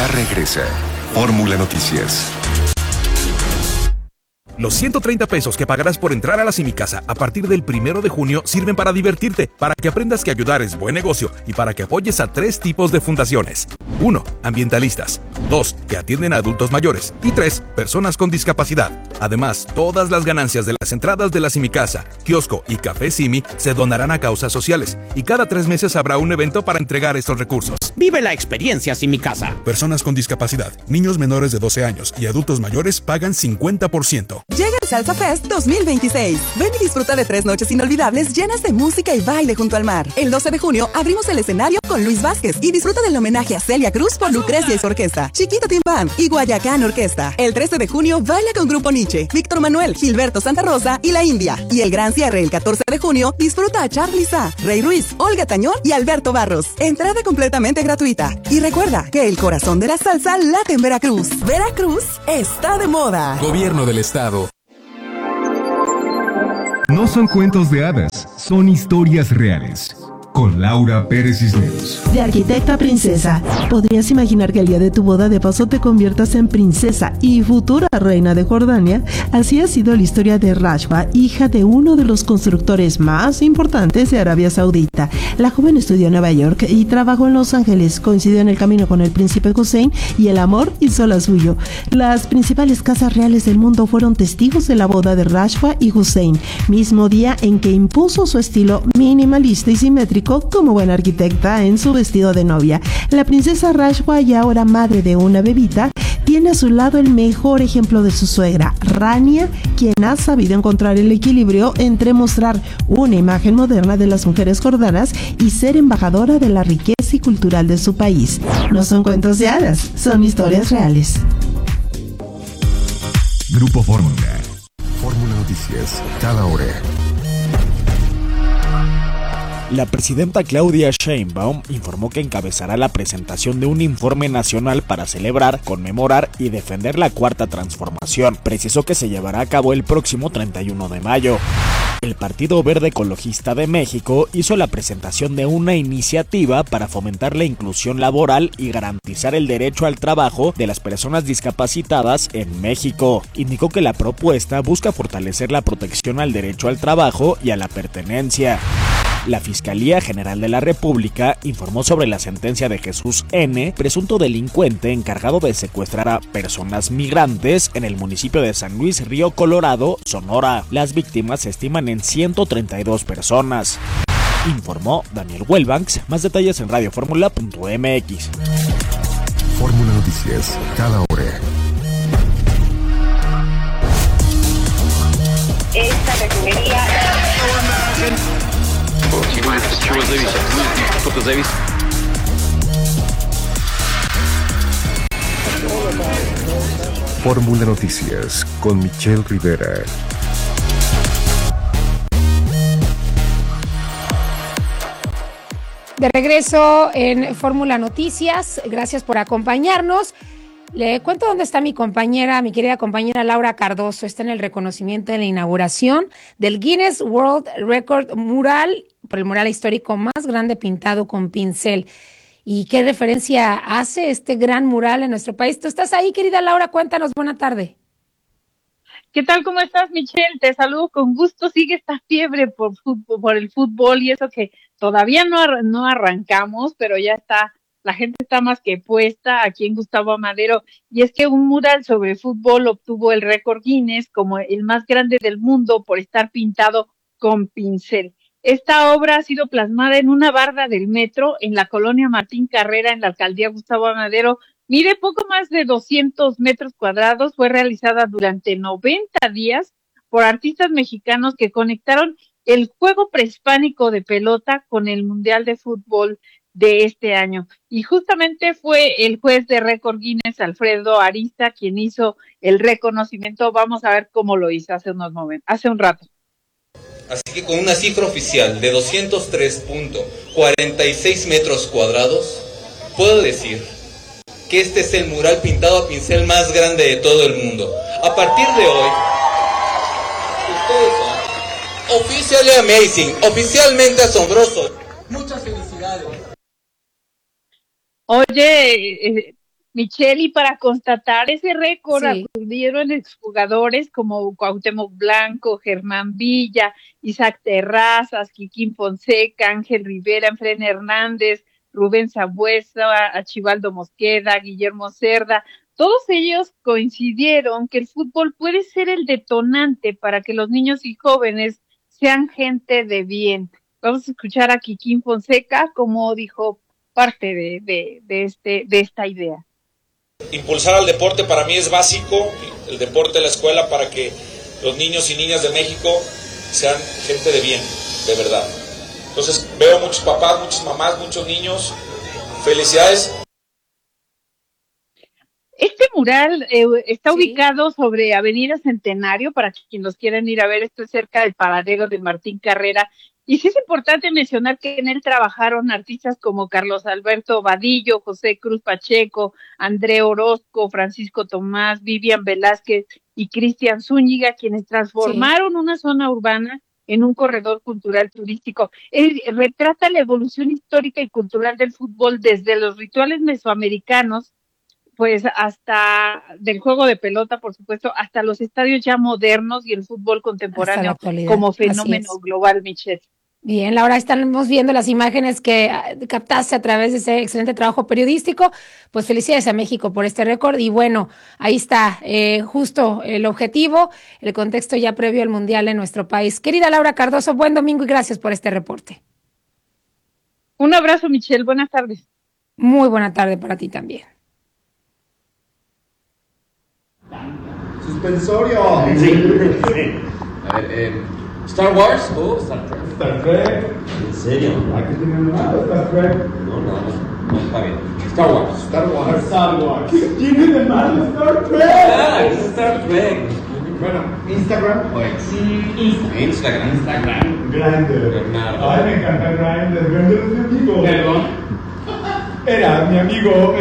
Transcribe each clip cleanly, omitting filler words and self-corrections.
Ya regresa Fórmula Noticias. Los 130 pesos que pagarás por entrar a la Simicasa a partir del 1 de junio sirven para divertirte, para que aprendas que ayudar es buen negocio y para que apoyes a 3 tipos de fundaciones. 1. Ambientalistas. 2. Que atienden a adultos mayores. Y 3. Personas con discapacidad. Además, todas las ganancias de las entradas de la Simicasa, kiosco y café Simi se donarán a causas sociales. Y cada 3 meses habrá un evento para entregar estos recursos. Vive la experiencia Simicasa. Personas con discapacidad, niños menores de 12 años y adultos mayores pagan 50%. Llega el Salsa Fest 2026. Ven y disfruta de 3 noches inolvidables llenas de música y baile junto al mar. El 12 de junio abrimos el escenario con Luis Vázquez y disfruta del homenaje a Celia Cruz por Lucrecia y su orquesta, Chiquito Tim Band y Guayacán Orquesta. El 13 de junio baila con Grupo Nietzsche, Víctor Manuel, Gilberto Santa Rosa y La India. Y el gran cierre el 14 de junio disfruta a Charly Sa, Rey Ruiz, Olga Tañón y Alberto Barros. Entrada completamente gratuita. Y recuerda que el corazón de la salsa late en Veracruz. Veracruz está de moda. Gobierno del Estado. No son cuentos de hadas, son historias reales. Con Laura Pérez Cisneros. De arquitecta a princesa, ¿podrías imaginar que el día de tu boda de paso te conviertas en princesa y futura reina de Jordania? Así ha sido la historia de Rashwa, hija de uno de los constructores más importantes de Arabia Saudita. La joven estudió en Nueva York y trabajó en Los Ángeles, coincidió en el camino con el príncipe Hussein y el amor hizo la suyo. Las principales casas reales del mundo fueron testigos de la boda de Rashwa y Hussein, mismo día en que impuso su estilo minimalista y simétrico como buena arquitecta en su vestido de novia. La princesa Rashwa, y ahora madre de una bebita, tiene a su lado el mejor ejemplo de su suegra, Rania, quien ha sabido encontrar el equilibrio entre mostrar una imagen moderna de las mujeres jordanas y ser embajadora de la riqueza y cultural de su país. No son cuentos de hadas, son historias reales. Grupo Fórmula. Fórmula Noticias, cada hora. La presidenta Claudia Sheinbaum informó que encabezará la presentación de un informe nacional para celebrar, conmemorar y defender la Cuarta Transformación. Precisó que se llevará a cabo el próximo 31 de mayo. El Partido Verde Ecologista de México hizo la presentación de una iniciativa para fomentar la inclusión laboral y garantizar el derecho al trabajo de las personas discapacitadas en México. Indicó que la propuesta busca fortalecer la protección al derecho al trabajo y a la pertenencia. La Fiscalía General de la República informó sobre la sentencia de Jesús N., presunto delincuente encargado de secuestrar a personas migrantes en el municipio de San Luis Río Colorado, Sonora. Las víctimas se estiman en 132 personas. Informó Daniel Welbanks. Más detalles en radioformula.mx. Fórmula Noticias, cada hora. Esta refinería... Fórmula Noticias con Michelle Rivera. De regreso en Fórmula Noticias, gracias por acompañarnos. Le cuento dónde está mi querida compañera Laura Cardoso. Está en el reconocimiento de la inauguración del Guinness World Record mural, por el mural histórico más grande pintado con pincel. ¿Y qué referencia hace este gran mural en nuestro país? ¿Tú estás ahí, querida Laura? Cuéntanos, buena tarde. ¿Qué tal? ¿Cómo estás, Michelle? Te saludo con gusto. Sigue esta fiebre por el fútbol y eso que todavía no arrancamos, pero ya está. La gente está más que puesta aquí en Gustavo Amadero, y es que un mural sobre fútbol obtuvo el récord Guinness como el más grande del mundo por estar pintado con pincel. Esta obra ha sido plasmada en una barda del metro en la colonia Martín Carrera, en la alcaldía Gustavo Amadero. Mide poco más de 200 metros cuadrados, fue realizada durante 90 días por artistas mexicanos que conectaron el juego prehispánico de pelota con el Mundial de Fútbol de este año. Y justamente fue el juez de récord Guinness, Alfredo Arista, quien hizo el reconocimiento. Vamos a ver cómo lo hizo hace un rato. Así que con una cifra oficial de 203.46 metros cuadrados, puedo decir que este es el mural pintado a pincel más grande de todo el mundo. A partir de hoy, ustedes son oficially amazing, oficialmente asombroso. Muchas felicidades. Oye, Michelle, y para constatar ese récord Sí. acudieron exjugadores como Cuauhtémoc Blanco, Germán Villa, Isaac Terrazas, Kikín Fonseca, Ángel Rivera, Efren Hernández, Rubén Sambuesa, Archibaldo Mosqueda, Guillermo Cerda. Todos ellos coincidieron que el fútbol puede ser el detonante para que los niños y jóvenes sean gente de bien. Vamos a escuchar a Kikín Fonseca, como dijo parte de esta idea. Impulsar al deporte para mí es básico, el deporte de la escuela, para que los niños y niñas de México sean gente de bien, de verdad. Entonces veo muchos papás, muchas mamás, muchos niños. Felicidades. Este mural está ubicado sobre Avenida Centenario, para quienes los quieran ir a ver. Esto es cerca del paradero de Martín Carrera. Y sí es importante mencionar que en él trabajaron artistas como Carlos Alberto Vadillo, José Cruz Pacheco, André Orozco, Francisco Tomás, Vivian Velázquez y Cristian Zúñiga, quienes transformaron una zona urbana en un corredor cultural turístico. Él retrata la evolución histórica y cultural del fútbol desde los rituales mesoamericanos, pues hasta del juego de pelota, por supuesto, hasta los estadios ya modernos y el fútbol contemporáneo como fenómeno global, Michelle. Bien, Laura, estamos viendo las imágenes que captaste a través de ese excelente trabajo periodístico. Pues felicidades a México por este récord. Y bueno, ahí está justo el objetivo, el contexto ya previo al Mundial en nuestro país. Querida Laura Cardoso, buen domingo y gracias por este reporte. Un abrazo, Michelle. Buenas tardes. Muy buena tarde para ti también. Suspensorio. Sí. A ver, ¿Star Wars o Star Trek? Star Trek. ¿En serio? Aquí tenemos Star Trek. No, nada más. No, está bien. Star Wars. Star Wars. Star Wars. ¿Tiene de malo Star Trek? Ah, es Star Trek. Bueno, Instagram o Instagram. Grindr. Bernardo. Ay, me encanta Grindr. Grindr es mi amigo. Perdón. Era mi amigo.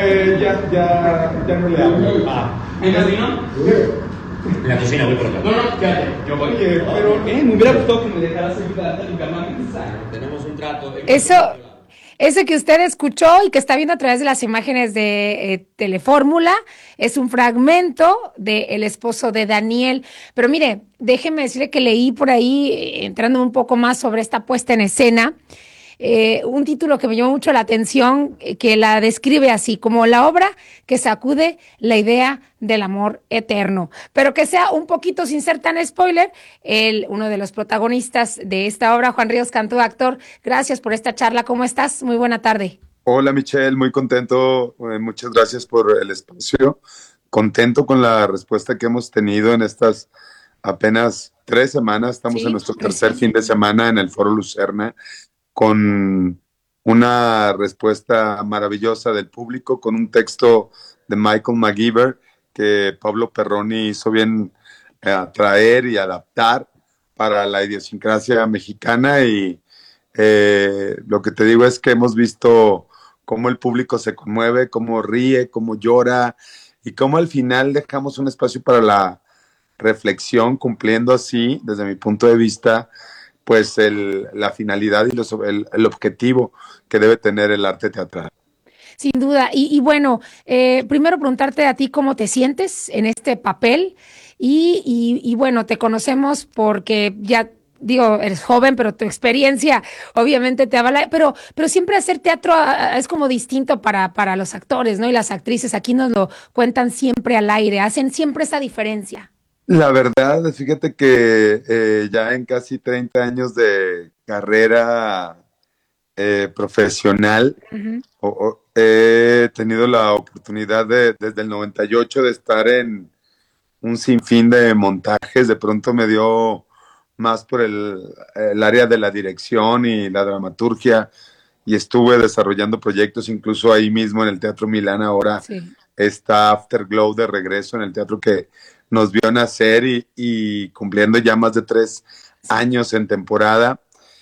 Ya no le hablo. ¿En la cocina? En la cocina, voy por acá. No, quédate. Yo voy. Oye, pero me hubiera gustado que me dejaras ayudar a mi mamá. Tenemos un trato. Eso que usted escuchó y que está viendo a través de las imágenes de Telefórmula es un fragmento de El esposo de Daniel. Pero mire, déjeme decirle que leí por ahí, entrando un poco más sobre esta puesta en escena, un título que me llamó mucho la atención, que la describe así, como la obra que sacude la idea del amor eterno. Pero que sea un poquito, sin ser tan spoiler, uno de los protagonistas de esta obra, Juan Ríos Cantú, actor. Gracias por esta charla. ¿Cómo estás? Muy buena tarde. Hola Michelle, muy contento. Muchas gracias por el espacio. Contento con la respuesta que hemos tenido en estas apenas 3 semanas. Estamos en nuestro tercer fin de semana en el Foro Lucerna, con una respuesta maravillosa del público, con un texto de Michael McGeever que Pablo Perroni hizo bien traer y adaptar para la idiosincrasia mexicana. Y lo que te digo es que hemos visto cómo el público se conmueve, cómo ríe, cómo llora, y cómo al final dejamos un espacio para la reflexión, cumpliendo así, desde mi punto de vista, pues la finalidad y el objetivo que debe tener el arte teatral. Sin duda. Y bueno, primero preguntarte a ti cómo te sientes en este papel y bueno, te conocemos porque ya digo, eres joven, pero tu experiencia obviamente te avala, pero siempre hacer teatro es como distinto para los actores, ¿no? Y las actrices, aquí nos lo cuentan siempre al aire, hacen siempre esa diferencia. La verdad, fíjate que ya en casi 30 años de carrera profesional, he tenido la oportunidad desde el 98 de estar en un sinfín de montajes. De pronto me dio más por el área de la dirección y la dramaturgia, y estuve desarrollando proyectos incluso ahí mismo en el Teatro Milán. Ahora está Afterglow de regreso en el teatro que nos vio nacer y cumpliendo ya más de 3 años en temporada.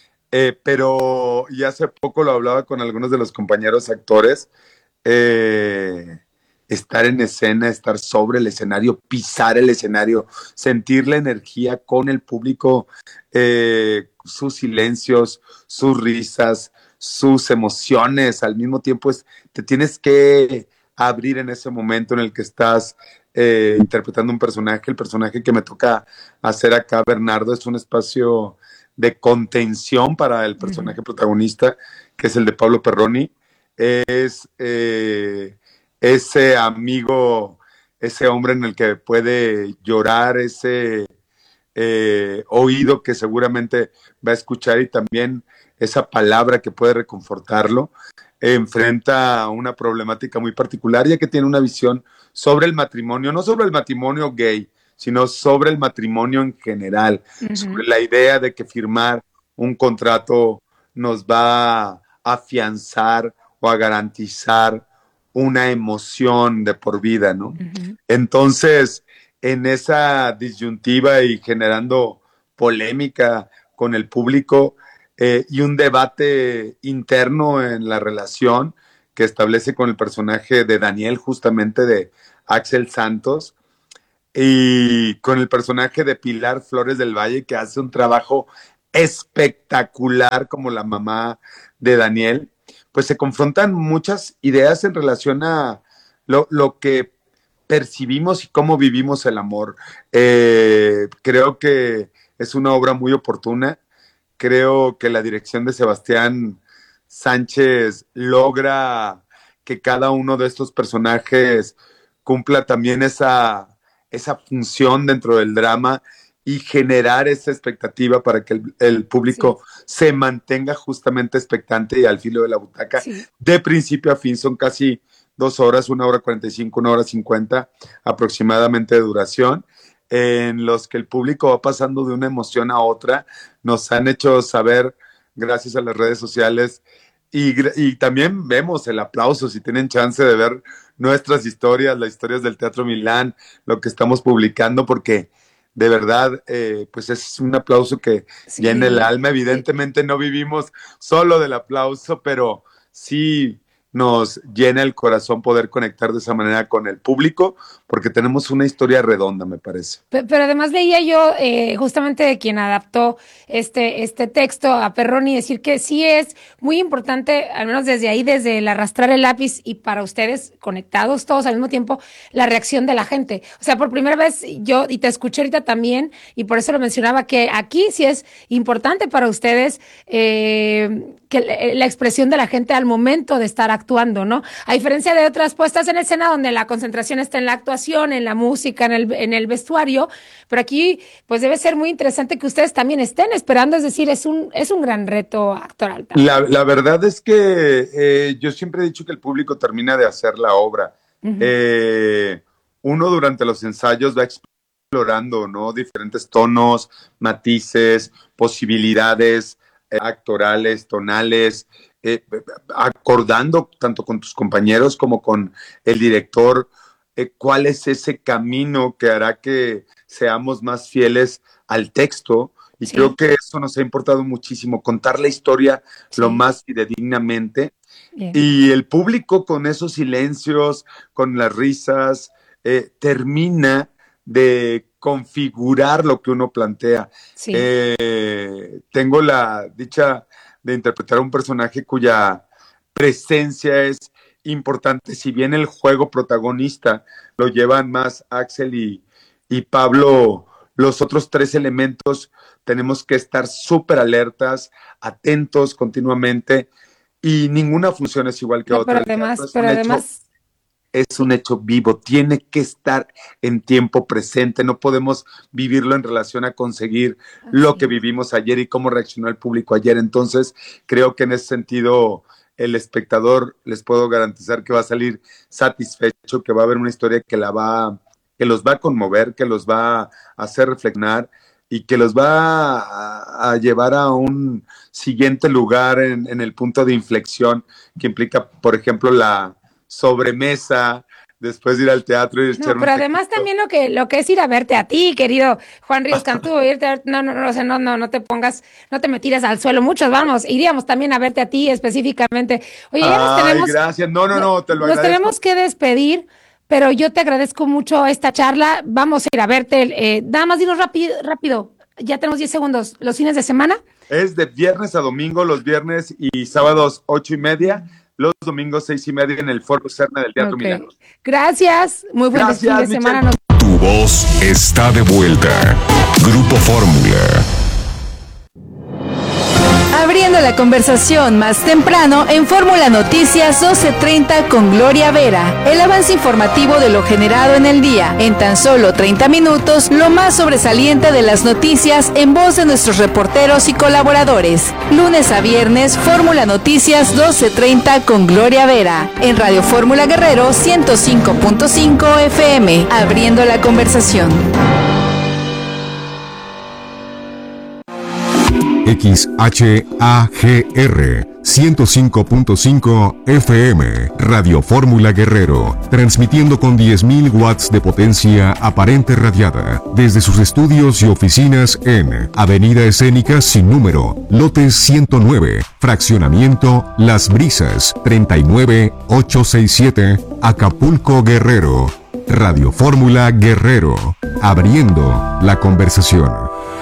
Pero ya hace poco lo hablaba con algunos de los compañeros actores, estar en escena, estar sobre el escenario, pisar el escenario, sentir la energía con el público, sus silencios, sus risas, sus emociones, al mismo tiempo te tienes que abrir en ese momento en el que estás interpretando un personaje. El personaje que me toca hacer acá, Bernardo, es un espacio de contención para el personaje protagonista, que es el de Pablo Perroni. Es ese amigo, ese hombre en el que puede llorar, ese oído que seguramente va a escuchar y también esa palabra que puede reconfortarlo. Enfrenta una problemática muy particular, ya que tiene una visión sobre el matrimonio, no sobre el matrimonio gay, sino sobre el matrimonio en general, sobre la idea de que firmar un contrato nos va a afianzar o a garantizar una emoción de por vida, ¿no? Entonces, en esa disyuntiva y generando polémica con el público y un debate interno en la relación que establece con el personaje de Daniel, justamente de Axel Santos, y con el personaje de Pilar Flores del Valle, que hace un trabajo espectacular como la mamá de Daniel, pues se confrontan muchas ideas en relación a lo que percibimos y cómo vivimos el amor. Creo que es una obra muy oportuna. Creo que la dirección de Sebastián Sánchez logra que cada uno de estos personajes cumpla también esa función dentro del drama y generar esa expectativa para que el público se mantenga justamente expectante y al filo de la butaca. De principio a fin son casi 2 horas, 1 hora 45, 1 hora 50 aproximadamente de duración, en los que el público va pasando de una emoción a otra. Nos han hecho saber, gracias a las redes sociales, y también vemos el aplauso, si tienen chance de ver nuestras historias, las historias del Teatro Milán, lo que estamos publicando, porque de verdad, pues es un aplauso que llena el alma. Evidentemente no vivimos solo del aplauso, pero sí nos llena el corazón poder conectar de esa manera con el público, porque tenemos una historia redonda, me parece. Pero además leía yo justamente de quien adaptó este texto a Perroni, decir que sí es muy importante, al menos desde ahí, desde el arrastrar el lápiz y para ustedes conectados todos al mismo tiempo, la reacción de la gente. O sea, por primera vez yo, y te escuché ahorita también, y por eso lo mencionaba, que aquí sí es importante para ustedes que la expresión de la gente al momento de estar actuando, ¿no? A diferencia de otras puestas en escena donde la concentración está en la actuación, en la música, en el vestuario, pero aquí pues debe ser muy interesante que ustedes también estén esperando, es decir, es un gran reto actoral. La verdad es que yo siempre he dicho que el público termina de hacer la obra. Uno durante los ensayos va explorando, ¿no? Diferentes tonos, matices, posibilidades actorales, tonales, acordando tanto con tus compañeros como con el director cuál es ese camino que hará que seamos más fieles al texto. Y creo que eso nos ha importado muchísimo, contar la historia lo más fidedignamente. Y el público, con esos silencios, con las risas, termina de configurar lo que uno plantea. Tengo la dicha de interpretar a un personaje cuya presencia es importante. Si bien el juego protagonista lo llevan más Axel y Pablo, los otros 3 elementos tenemos que estar súper alertas, atentos continuamente, y ninguna función es igual que otra. Pero además es un hecho vivo, tiene que estar en tiempo presente, no podemos vivirlo en relación a conseguir lo que vivimos ayer y cómo reaccionó el público ayer. Entonces, creo que en ese sentido el espectador, les puedo garantizar que va a salir satisfecho, que va a haber una historia que los va a conmover, que los va a hacer reflexionar y que los va a llevar a un siguiente lugar en el punto de inflexión que implica, por ejemplo, la sobremesa, después de ir al teatro y echar pero además también lo que es ir a verte a ti, querido Juan Ríos Cantú, no te me tires al suelo, muchos iríamos también a verte a ti específicamente. Oye, ya nos tenemos... gracias, no, te lo agradezco. Nos tenemos que despedir, pero yo te agradezco mucho esta charla, vamos a ir a verte, nada más dinos rápido, ya tenemos 10 segundos, ¿los fines de semana? Es de viernes a domingo, los viernes y sábados 8:30, los domingos 6:30 en el Foro Serna del Teatro Milagros. Gracias, muy buen fin de semana. Tu voz está de vuelta. Grupo Fórmula. Abriendo la conversación más temprano en Fórmula Noticias 12:30 con Gloria Vera. El avance informativo de lo generado en el día. En tan solo 30 minutos, lo más sobresaliente de las noticias en voz de nuestros reporteros y colaboradores. Lunes a viernes, Fórmula Noticias 12:30 con Gloria Vera. En Radio Fórmula Guerrero 105.5 FM. Abriendo la conversación. XHAGR 105.5 FM, Radio Fórmula Guerrero, transmitiendo con 10.000 watts de potencia aparente radiada desde sus estudios y oficinas en Avenida Escénica sin número, lote 109, fraccionamiento Las Brisas, 39867, Acapulco, Guerrero. Radio Fórmula Guerrero, abriendo la conversación.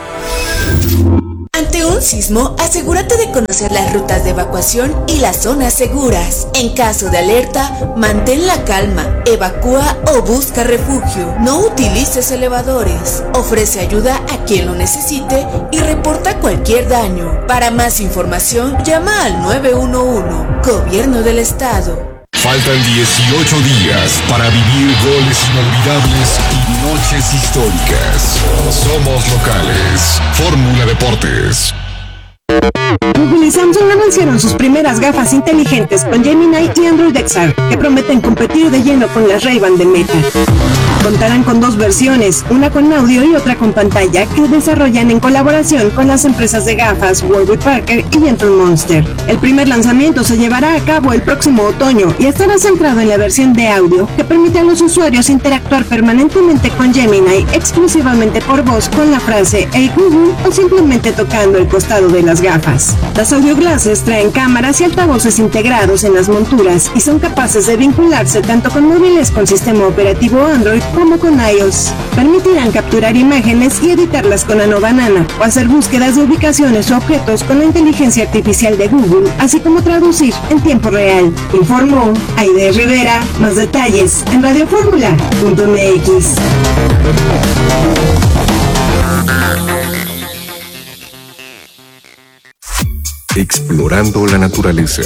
Ante un sismo, asegúrate de conocer las rutas de evacuación y las zonas seguras. En caso de alerta, mantén la calma, evacúa o busca refugio. No utilices elevadores. Ofrece ayuda a quien lo necesite y reporta cualquier daño. Para más información, llama al 911, Gobierno del Estado. Faltan 18 días para vivir goles inolvidables y noches históricas. Somos locales. Fórmula Deportes. Google y Samsung anunciaron sus primeras gafas inteligentes con Gemini y Android XR, que prometen competir de lleno con las Ray-Ban de Meta. Contarán con dos versiones, una con audio y otra con pantalla, que desarrollan en colaboración con las empresas de gafas Warby Parker y Gentle Monster. El primer lanzamiento se llevará a cabo el próximo otoño y estará centrado en la versión de audio, que permite a los usuarios interactuar permanentemente con Gemini exclusivamente por voz con la frase "Hey Google" o simplemente tocando el costado de las gafas. Las audioglasses traen cámaras y altavoces integrados en las monturas y son capaces de vincularse tanto con móviles con sistema operativo Android como con iOS. Permitirán capturar imágenes y editarlas con Nano Banana o hacer búsquedas de ubicaciones o objetos con la inteligencia artificial de Google, así como traducir en tiempo real. Informó Aide Rivera. Más detalles en radioformula.mx. Explorando la naturaleza.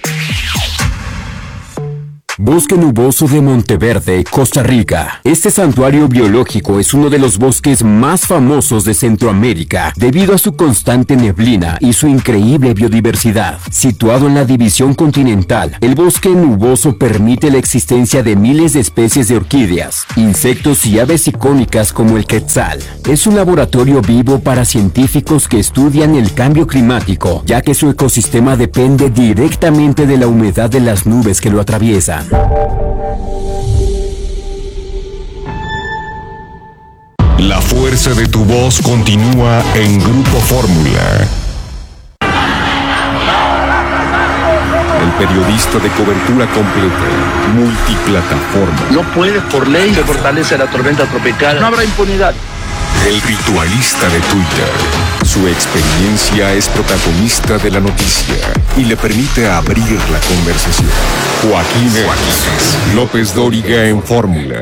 Bosque Nuboso de Monteverde, Costa Rica. Este santuario biológico es uno de los bosques más famosos de Centroamérica debido a su constante neblina y su increíble biodiversidad. Situado en la división continental, el bosque nuboso permite la existencia de miles de especies de orquídeas, insectos y aves icónicas como el quetzal. Es un laboratorio vivo para científicos que estudian el cambio climático, ya que su ecosistema depende directamente de la humedad de las nubes que lo atraviesan. La fuerza de tu voz continúa en Grupo Fórmula. El periodista de cobertura completa, multiplataforma. No puedes por ley se fortalece la tormenta tropical. No habrá impunidad. El ritualista de Twitter. Su experiencia es protagonista de la noticia y le permite abrir la conversación. Joaquín López Dóriga en Fórmula.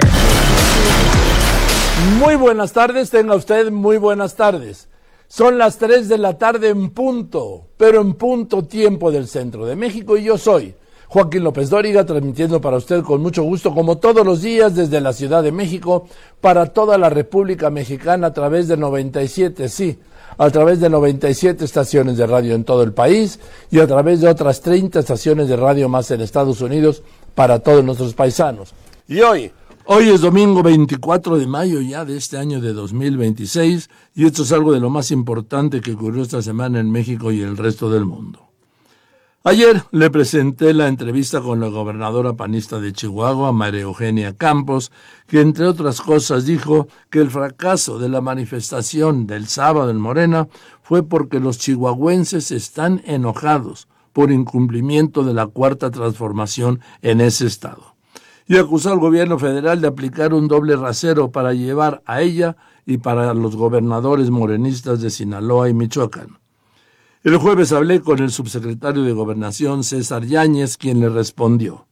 Muy buenas tardes, tenga usted muy buenas tardes. Son las 3 de la tarde en punto, pero en punto tiempo del centro de México, y yo soy Joaquín López Dóriga, transmitiendo para usted con mucho gusto, como todos los días, desde la Ciudad de México, para toda la República Mexicana a través de 97 estaciones de radio en todo el país y a través de otras 30 estaciones de radio más en Estados Unidos para todos nuestros paisanos. Y hoy es domingo 24 de mayo ya de este año de 2026 y esto es algo de lo más importante que ocurrió esta semana en México y en el resto del mundo. Ayer le presenté la entrevista con la gobernadora panista de Chihuahua, María Eugenia Campos, que entre otras cosas dijo que el fracaso de la manifestación del sábado en Morena fue porque los chihuahuenses están enojados por incumplimiento de la Cuarta Transformación en ese estado. Y acusó al gobierno federal de aplicar un doble rasero para llevar a ella y para los gobernadores morenistas de Sinaloa y Michoacán. El jueves hablé con el subsecretario de Gobernación, César Yáñez, quien le respondió.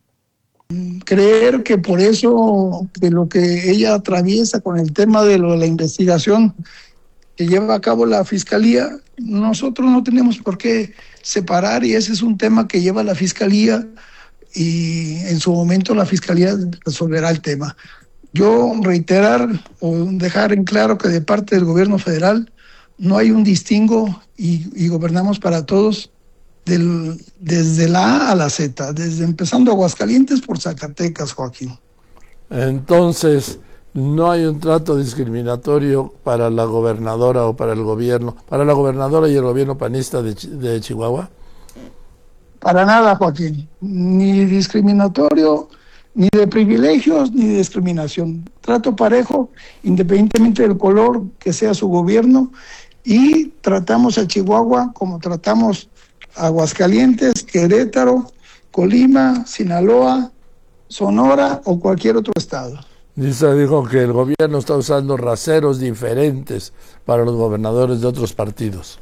Creer que por eso, de lo que ella atraviesa con el tema de lo de la investigación que lleva a cabo la Fiscalía, nosotros no tenemos por qué separar, y ese es un tema que lleva la Fiscalía, y en su momento la Fiscalía resolverá el tema. Yo reiterar o dejar en claro que de parte del gobierno federal no hay un distingo y gobernamos para todos desde la A a la Z, desde empezando Aguascalientes por Zacatecas, Joaquín. Entonces, no hay un trato discriminatorio para la gobernadora o para el gobierno, para la gobernadora y el gobierno panista de Chihuahua. Para nada, Joaquín, ni discriminatorio, ni de privilegios, ni de discriminación. Trato parejo, independientemente del color que sea su gobierno, y tratamos a Chihuahua como tratamos a Aguascalientes, Querétaro, Colima, Sinaloa, Sonora o cualquier otro estado. Dijo que el gobierno está usando raseros diferentes para los gobernadores de otros partidos.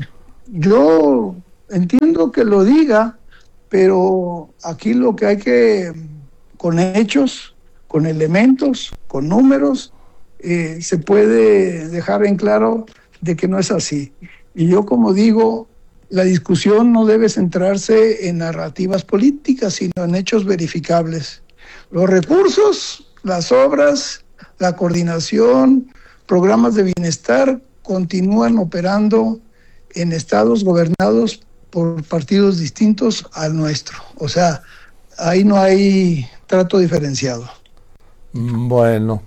Yo entiendo que lo diga, pero aquí lo que hay que, con hechos, con elementos, con números, se puede dejar en claro de que no es así. Y yo, como digo, la discusión no debe centrarse en narrativas políticas, sino en hechos verificables. Los recursos, las obras, la coordinación, programas de bienestar continúan operando en estados gobernados por partidos distintos al nuestro. O sea, ahí no hay trato diferenciado. Bueno,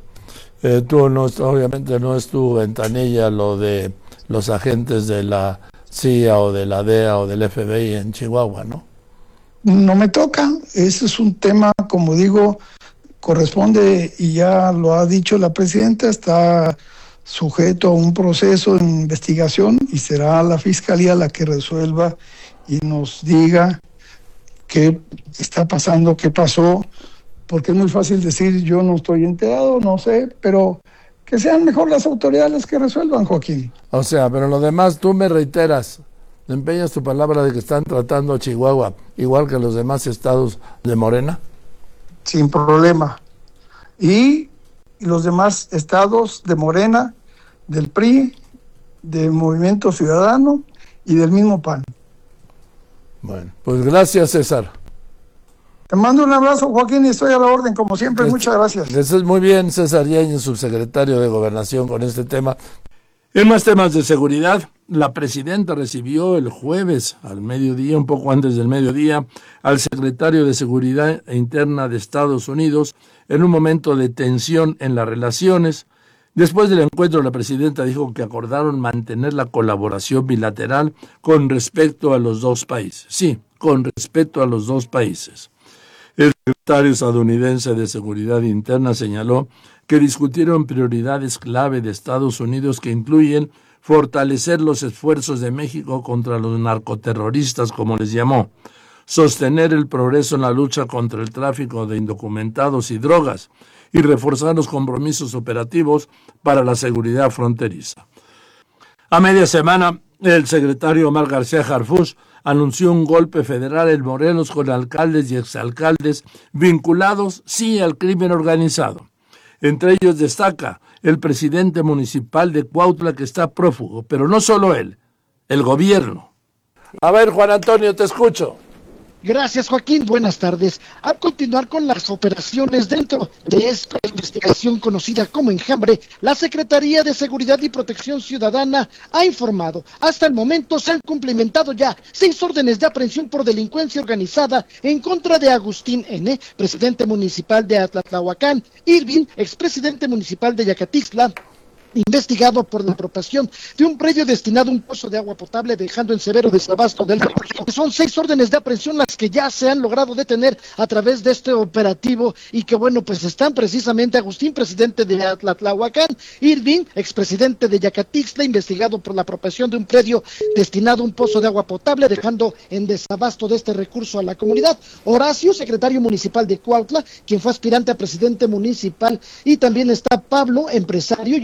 obviamente no es tu ventanilla lo de los agentes de la CIA o de la DEA o del FBI en Chihuahua, ¿no? No me toca, ese es un tema, como digo, corresponde, y ya lo ha dicho la presidenta, está sujeto a un proceso de investigación y será la Fiscalía la que resuelva y nos diga qué está pasando, qué pasó, porque es muy fácil decir yo no estoy enterado, no sé, pero que sean mejor las autoridades que resuelvan, Joaquín. O sea, pero lo demás tú me reiteras, empeñas tu palabra de que están tratando a Chihuahua igual que los demás estados de Morena. Sin problema. Y los demás estados de Morena, del PRI, del Movimiento Ciudadano y del mismo PAN. Bueno, pues gracias, César. Te mando un abrazo, Joaquín, y estoy a la orden, como siempre. Muchas gracias. Eso es muy bien, César Yáñez, subsecretario de Gobernación, con este tema. En más temas de seguridad, la presidenta recibió el jueves al mediodía, un poco antes del mediodía, al secretario de Seguridad Interna de Estados Unidos en un momento de tensión en las relaciones. Después del encuentro, la presidenta dijo que acordaron mantener la colaboración bilateral con respecto a los dos países. Sí, con respecto a los dos países. El secretario estadounidense de Seguridad Interna señaló que discutieron prioridades clave de Estados Unidos que incluyen fortalecer los esfuerzos de México contra los narcoterroristas, como les llamó, sostener el progreso en la lucha contra el tráfico de indocumentados y drogas y reforzar los compromisos operativos para la seguridad fronteriza. A media semana, el secretario Omar García Harfuch anunció un golpe federal en Morelos con alcaldes y exalcaldes vinculados, sí, al crimen organizado. Entre ellos destaca el presidente municipal de Cuautla, que está prófugo, pero no solo él, el gobierno. A ver, Juan Antonio, te escucho. Gracias, Joaquín. Buenas tardes. Al continuar con las operaciones dentro de esta investigación conocida como Enjambre, la Secretaría de Seguridad y Protección Ciudadana ha informado. Hasta el momento se han cumplimentado ya 6 órdenes de aprehensión por delincuencia organizada en contra de Agustín N., presidente municipal de Atlatlahuacán, Irving, expresidente municipal de Yacatixtla, investigado por la apropiación de un predio destinado a un pozo de agua potable, dejando en severo desabasto del refugio. Son 6 órdenes de aprehensión las que ya se han logrado detener a través de este operativo y que bueno, pues están precisamente Agustín, presidente de Atlatlahuacán, Irving, expresidente de Yacatixtla, investigado por la apropiación de un predio destinado a un pozo de agua potable, dejando en desabasto de este recurso a la comunidad, Horacio, secretario municipal de Cuautla, quien fue aspirante a presidente municipal, y también está Pablo, empresario y oficial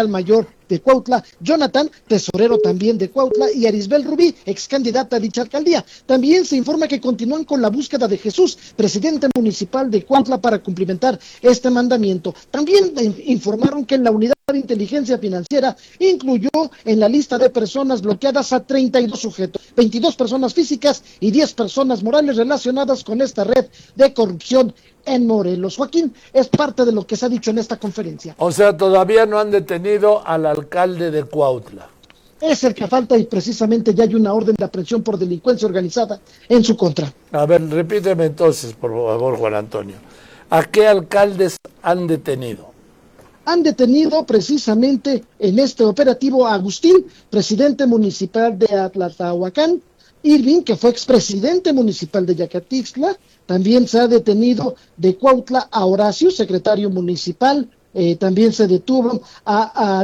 oficial mayor de Cuautla, Jonathan, tesorero también de Cuautla, y Arisbel Rubí, ex candidata a dicha alcaldía. También se informa que continúan con la búsqueda de Jesús, presidente municipal de Cuautla, para cumplimentar este mandamiento. También informaron que en la unidad de inteligencia financiera incluyó en la lista de personas bloqueadas a 32 sujetos, 22 personas físicas y 10 personas morales relacionadas con esta red de corrupción en Morelos. Joaquín, es parte de lo que se ha dicho en esta conferencia. O sea, todavía no han detenido al alcalde de Cuautla. Es el que falta y precisamente ya hay una orden de aprehensión por delincuencia organizada en su contra. A ver, repíteme entonces, por favor, Juan Antonio. ¿A qué alcaldes han detenido? Han detenido precisamente en este operativo a Agustín, presidente municipal de Atlahuacán, Irving, que fue expresidente municipal de Yacatixtla. También se ha detenido de Cuautla a Horacio, secretario municipal. También se detuvo a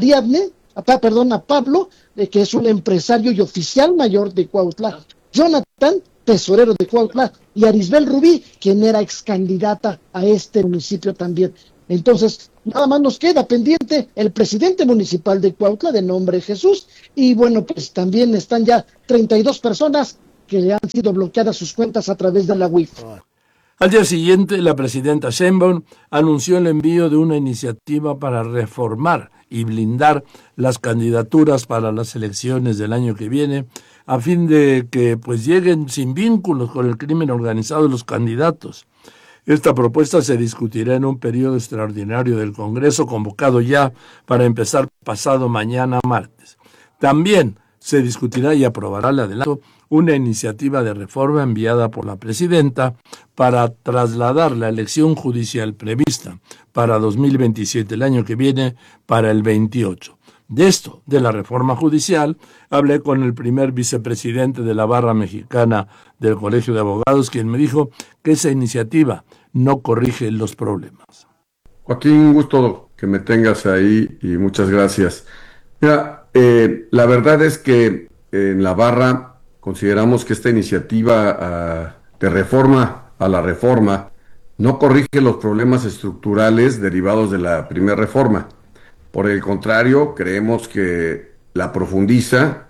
Pablo, que es un empresario y oficial mayor de Cuautla. Jonathan, tesorero de Cuautla, y Arisbel Rubí, quien era ex candidata a este municipio también. Entonces, nada más nos queda pendiente el presidente municipal de Cuautla, de nombre Jesús, y bueno, pues también están ya 32 personas que le han sido bloqueadas sus cuentas a través de la Wi-Fi. Al día siguiente, la presidenta Sheinbaum anunció el envío de una iniciativa para reformar y blindar las candidaturas para las elecciones del año que viene, a fin de que pues lleguen sin vínculos con el crimen organizado los candidatos. Esta propuesta se discutirá en un periodo extraordinario del Congreso convocado ya para empezar pasado mañana martes. También se discutirá y aprobará, le adelanto, una iniciativa de reforma enviada por la presidenta para trasladar la elección judicial prevista para 2027, el año que viene, para el 28. De esto, de la reforma judicial, hablé con el primer vicepresidente de la Barra Mexicana del Colegio de Abogados, quien me dijo que esa iniciativa no corrige los problemas. Joaquín, un gusto que me tengas ahí y muchas gracias. Mira, la verdad es que en la Barra consideramos que esta iniciativa de reforma a la reforma no corrige los problemas estructurales derivados de la primera reforma. Por el contrario, creemos que la profundiza,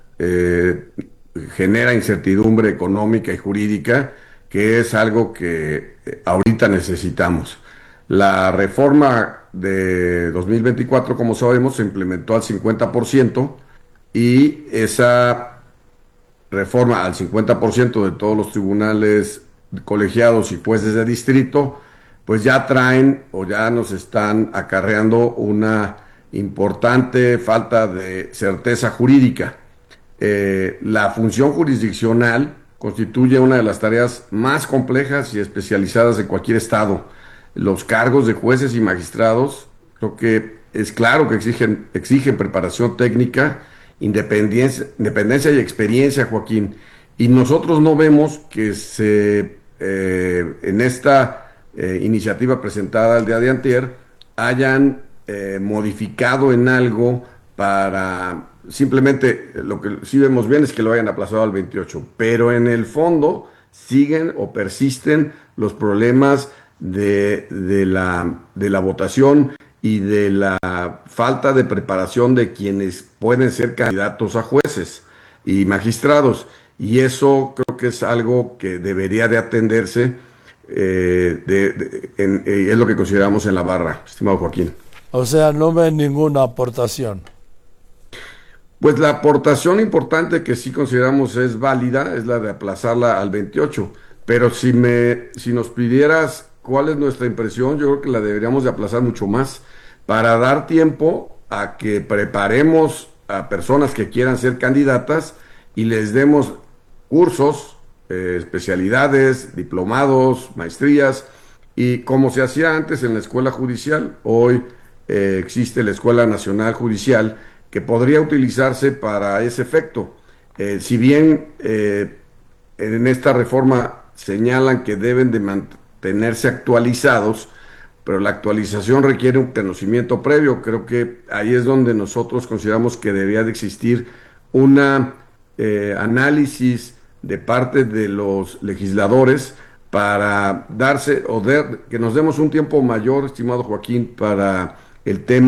genera incertidumbre económica y jurídica, que es algo que ahorita necesitamos. La reforma de 2024, como sabemos, se implementó al 50% y esa reforma al 50% de todos los tribunales colegiados y jueces de distrito, pues ya traen o ya nos están acarreando una importante falta de certeza jurídica. La función jurisdiccional constituye una de las tareas más complejas y especializadas de cualquier estado. Los cargos de jueces y magistrados, creo que es claro que exigen preparación técnica, independencia y experiencia, Joaquín. Y nosotros no vemos que en esta iniciativa presentada el día de antier hayan modificado en algo para simplemente, lo que sí vemos bien es que lo hayan aplazado al 28, pero en el fondo siguen o persisten los problemas de la votación y de la falta de preparación de quienes pueden ser candidatos a jueces y magistrados, y eso creo que es algo que debería de atenderse, es lo que consideramos en la Barra, estimado Joaquín. O sea, no ven ninguna aportación. Pues la aportación importante que sí consideramos es válida es la de aplazarla al 28, pero si nos pidieras cuál es nuestra impresión, yo creo que la deberíamos de aplazar mucho más para dar tiempo a que preparemos a personas que quieran ser candidatas y les demos cursos, especialidades, diplomados, maestrías, y como se hacía antes en la escuela judicial, hoy existe la Escuela Nacional Judicial que podría utilizarse para ese efecto. Si bien en esta reforma señalan que deben de mantenerse actualizados, pero la actualización requiere un conocimiento previo. Creo que ahí es donde nosotros consideramos que debería de existir una análisis de parte de los legisladores para que nos demos un tiempo mayor, estimado Joaquín, para el tema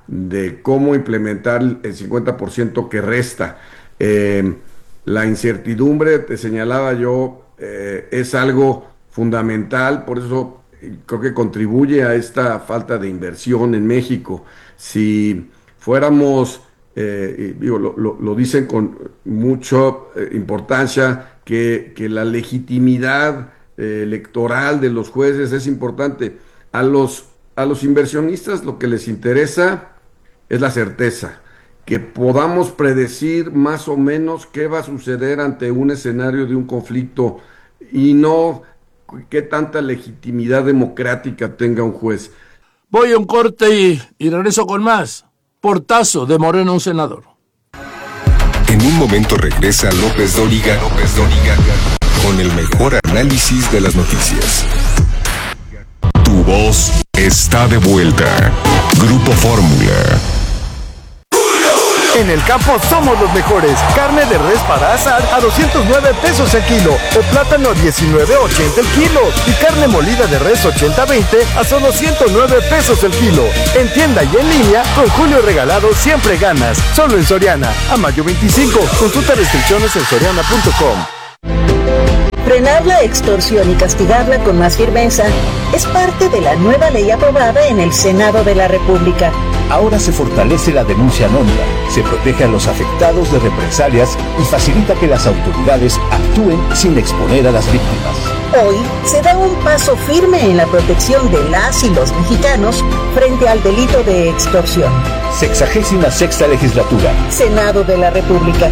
de cómo implementar el 50% que resta. La incertidumbre, te señalaba yo, es algo fundamental, por eso creo que contribuye a esta falta de inversión en México. Si fuéramos, lo dicen con mucha importancia, que la legitimidad electoral de los jueces es importante. A los inversionistas lo que les interesa es la certeza, que podamos predecir más o menos qué va a suceder ante un escenario de un conflicto y no qué tanta legitimidad democrática tenga un juez. Voy a un corte y regreso con más. Portazo de Morena, un senador. En un momento regresa López Dóriga con el mejor análisis de las noticias. Tu voz está de vuelta. Grupo Fórmula. En el campo somos los mejores. Carne de res para asar a 209 pesos el kilo o plátano a 19.80 el kilo y carne molida de res 80-20 a solo 109 pesos el kilo. En tienda y en línea, con Julio Regalado siempre ganas. Solo en Soriana. A mayo 25. Consulta restricciones en soriana.com. Frenar la extorsión y castigarla con más firmeza es parte de la nueva ley aprobada en el Senado de la República. Ahora se fortalece la denuncia anónima, se protege a los afectados de represalias y facilita que las autoridades actúen sin exponer a las víctimas. Hoy se da un paso firme en la protección de las y los mexicanos frente al delito de extorsión. 66ª legislatura. Senado de la República.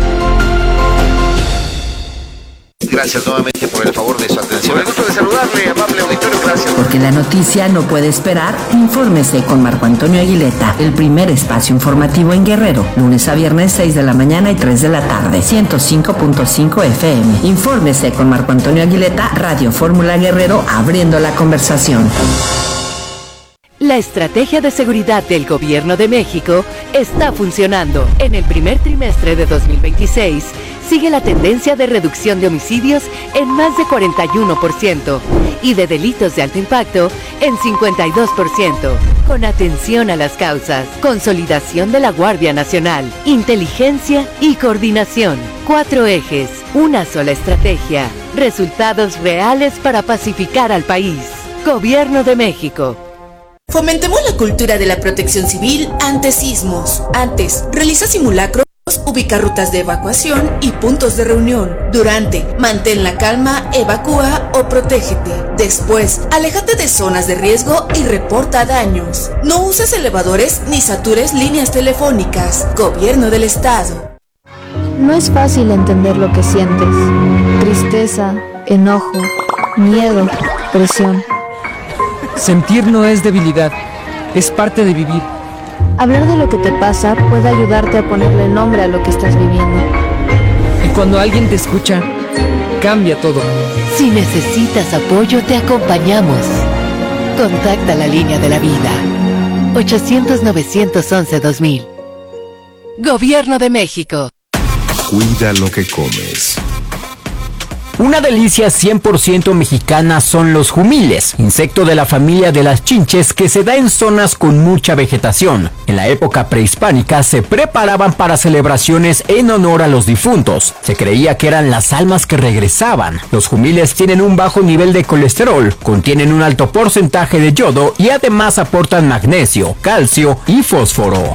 Gracias nuevamente por el favor de su atención. Con el gusto de saludarle, amable auditorio, gracias. Porque la noticia no puede esperar, infórmese con Marco Antonio Aguileta, el primer espacio informativo en Guerrero, lunes a viernes 6 de la mañana y 3 de la tarde, 105.5 FM. Infórmese con Marco Antonio Aguileta, Radio Fórmula Guerrero, abriendo la conversación. La estrategia de seguridad del Gobierno de México está funcionando. En el primer trimestre de 2026, sigue la tendencia de reducción de homicidios en más de 41% y de delitos de alto impacto en 52%. Con atención a las causas, consolidación de la Guardia Nacional, inteligencia y coordinación. 4 ejes, una sola estrategia. Resultados reales para pacificar al país. Gobierno de México. Fomentemos la cultura de la protección civil ante sismos. Antes, realiza simulacros, ubica rutas de evacuación y puntos de reunión. Durante, mantén la calma, evacúa o protégete. Después, aléjate de zonas de riesgo y reporta daños. No uses elevadores ni satures líneas telefónicas. Gobierno del Estado. No es fácil entender lo que sientes. Tristeza, enojo, miedo, presión. Sentir no es debilidad, es parte de vivir. Hablar de lo que te pasa puede ayudarte a ponerle nombre a lo que estás viviendo. Y cuando alguien te escucha, cambia todo. Si necesitas apoyo, te acompañamos. Contacta la línea de la vida. 800-911-2000. Gobierno de México. Cuida lo que comes. Una delicia 100% mexicana son los jumiles, insecto de la familia de las chinches que se da en zonas con mucha vegetación. En la época prehispánica se preparaban para celebraciones en honor a los difuntos. Se creía que eran las almas que regresaban. Los jumiles tienen un bajo nivel de colesterol, contienen un alto porcentaje de yodo y además aportan magnesio, calcio y fósforo.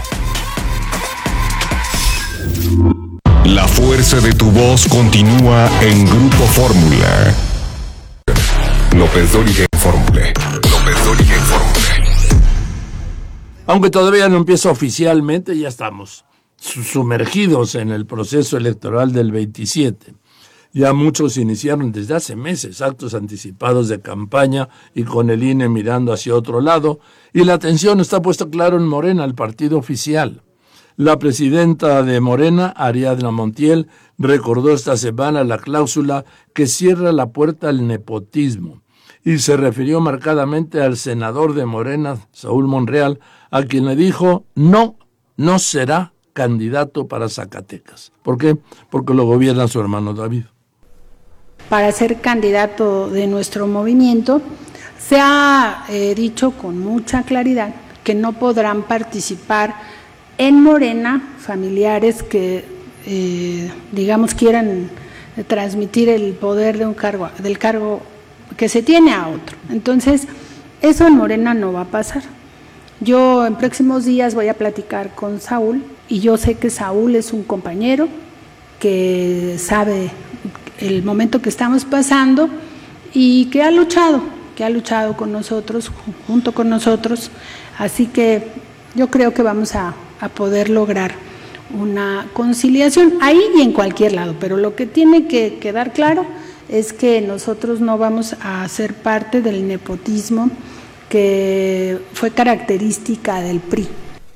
La fuerza de tu voz continúa en Grupo Fórmula. López Dóriga en Fórmula. López Dóriga en Fórmula. Aunque todavía no empieza oficialmente, ya estamos sumergidos en el proceso electoral del 27. Ya muchos iniciaron desde hace meses actos anticipados de campaña y con el INE mirando hacia otro lado, y la atención está puesta claro en Morena, el partido oficial. La presidenta de Morena, Ariadna Montiel, recordó esta semana la cláusula que cierra la puerta al nepotismo y se refirió marcadamente al senador de Morena, Saúl Monreal, a quien le dijo no será candidato para Zacatecas. ¿Por qué? Porque lo gobierna su hermano David. Para ser candidato de nuestro movimiento, se ha dicho con mucha claridad que no podrán participar en Morena familiares que, digamos, quieran transmitir el poder de del cargo que se tiene a otro. Entonces, eso en Morena no va a pasar. Yo en próximos días voy a platicar con Saúl, y yo sé que Saúl es un compañero que sabe el momento que estamos pasando y que ha luchado con nosotros, junto con nosotros, así que yo creo que vamos a poder lograr una conciliación ahí y en cualquier lado, pero lo que tiene que quedar claro es que nosotros no vamos a ser parte del nepotismo que fue característica del PRI.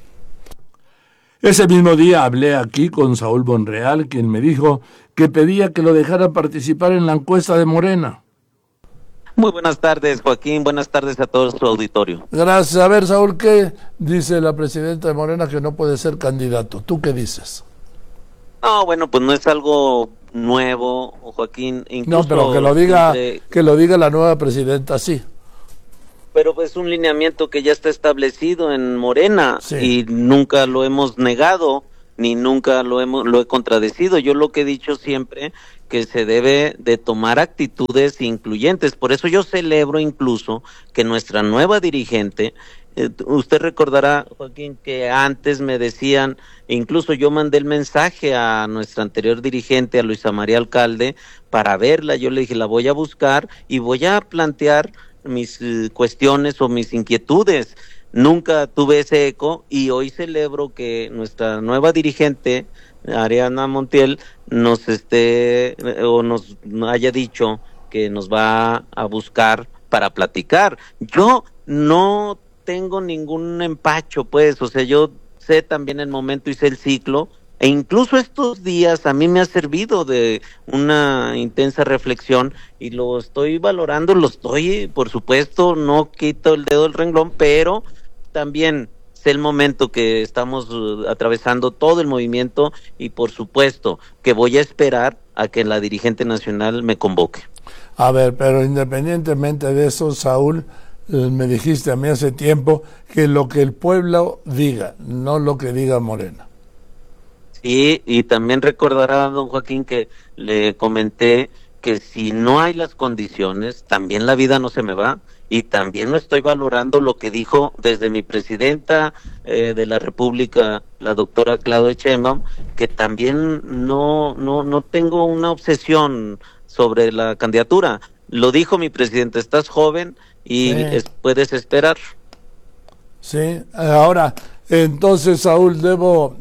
Ese mismo día hablé aquí con Saúl Monreal, quien me dijo que pedía que lo dejara participar en la encuesta de Morena. Muy buenas tardes, Joaquín. Buenas tardes a todo su auditorio. Gracias. A ver, Saúl, ¿qué dice la presidenta de Morena que no puede ser candidato? ¿Tú qué dices? No, bueno, pues no es algo nuevo, Joaquín. Incluso no, pero que lo diga la nueva presidenta, sí. Pero pues un lineamiento que ya está establecido en Morena, sí, y nunca lo hemos negado, ni nunca lo he contradecido. Yo lo que he dicho siempre, que se debe de tomar actitudes incluyentes. Por eso yo celebro incluso que nuestra nueva dirigente, usted recordará, Joaquín, que antes me decían, incluso yo mandé el mensaje a nuestra anterior dirigente, a Luisa María Alcalde, para verla. Yo le dije, la voy a buscar y voy a plantear mis cuestiones o mis inquietudes. Nunca tuve ese eco, y hoy celebro que nuestra nueva dirigente, Ariana Montiel, nos haya dicho que nos va a buscar para platicar. Yo no tengo ningún empacho, pues, o sea, yo sé también el momento y sé el ciclo, e incluso estos días a mí me ha servido de una intensa reflexión y lo estoy valorando, por supuesto, no quito el dedo del renglón, pero también sé el momento que estamos atravesando todo el movimiento, y por supuesto que voy a esperar a que la dirigente nacional me convoque. A ver, pero independientemente de eso, Saúl, me dijiste a mí hace tiempo que lo que el pueblo diga, no lo que diga Morena. Sí, y también recordará, don Joaquín, que le comenté que si no hay las condiciones, también la vida no se me va, y también no estoy valorando lo que dijo desde mi presidenta de la República, la doctora Claudia Sheinbaum, que también no tengo una obsesión sobre la candidatura. Lo dijo mi presidenta, estás joven y sí, puedes esperar. Sí, ahora, entonces, Saúl, debo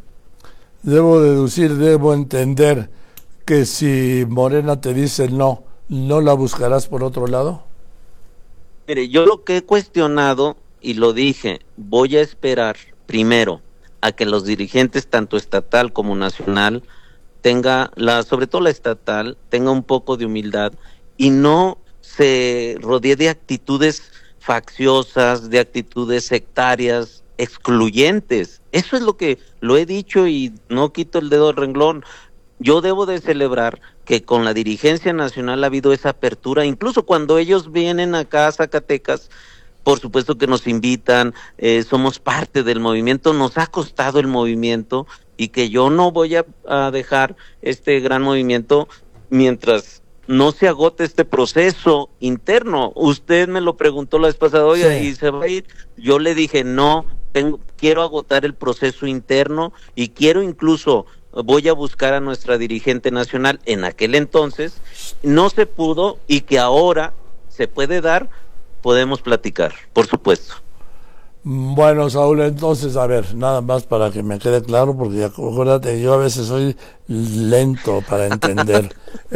entender que si Morena te dice no la buscarás por otro lado. Mire, yo lo que he cuestionado, y lo dije, voy a esperar primero a que los dirigentes, tanto estatal como nacional, sobre todo la estatal, tenga un poco de humildad y no se rodee de actitudes facciosas, de actitudes sectarias, excluyentes. Eso es lo que lo he dicho y no quito el dedo del renglón. Yo debo de celebrar que con la dirigencia nacional ha habido esa apertura, incluso cuando ellos vienen acá a Zacatecas, por supuesto que nos invitan, somos parte del movimiento, nos ha costado el movimiento, y que yo no voy a dejar este gran movimiento mientras no se agote este proceso interno. Usted me lo preguntó la vez pasada, oye, sí, ¿y se va a ir? Yo le dije, no, quiero agotar el proceso interno, y quiero incluso, voy a buscar a nuestra dirigente nacional. En aquel entonces no se pudo, y que ahora se puede dar, podemos platicar, por supuesto. Bueno, Saúl, entonces, a ver, nada más para que me quede claro, porque acuérdate, yo a veces soy lento para entender.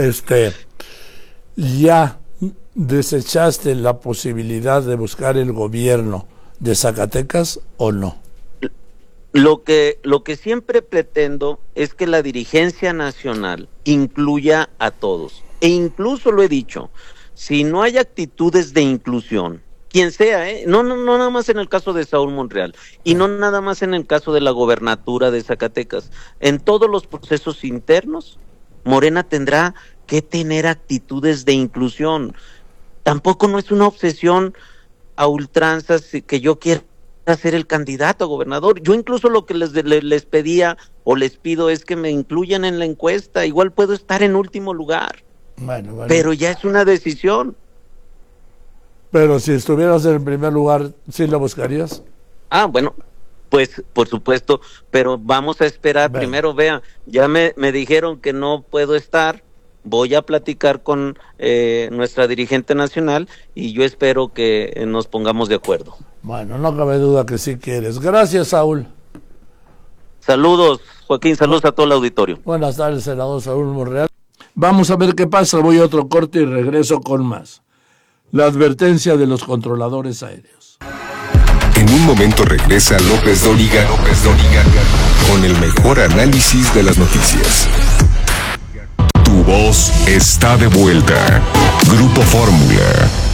¿Ya desechaste la posibilidad de buscar el gobierno de Zacatecas o no? Lo que siempre pretendo es que la dirigencia nacional incluya a todos, e incluso lo he dicho, si no hay actitudes de inclusión, quien sea, no nada más en el caso de Saúl Monreal, y no nada más en el caso de la gobernatura de Zacatecas, en todos los procesos internos, Morena tendrá que tener actitudes de inclusión. Tampoco no es una obsesión a ultranzas que yo quiera a ser el candidato a gobernador. Yo incluso lo que les pedía o les pido es que me incluyan en la encuesta. Igual puedo estar en último lugar. Bueno. Pero ya es una decisión. Pero si estuvieras en el primer lugar, ¿sí lo buscarías? Bueno, pues por supuesto, pero vamos a esperar. Primero, ya me dijeron que no puedo estar. Voy a platicar con nuestra dirigente nacional y yo espero que nos pongamos de acuerdo. Bueno, no cabe duda que sí quieres. Gracias, Saúl. Saludos, Joaquín, saludos a todo el auditorio. Buenas tardes, senador Saúl Monreal. Vamos a ver qué pasa, voy a otro corte y regreso con más. La advertencia de los controladores aéreos. En un momento regresa López Dóriga con el mejor análisis de las noticias. Tu voz está de vuelta. Grupo Fórmula.